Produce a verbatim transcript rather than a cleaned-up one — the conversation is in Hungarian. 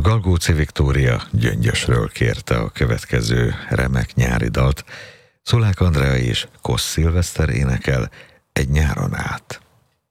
Galgóci Viktória Gyöngyösről kérte a következő remek nyári dalt. Szulák Andrea és Koss Szilveszter énekel Egy nyáron át.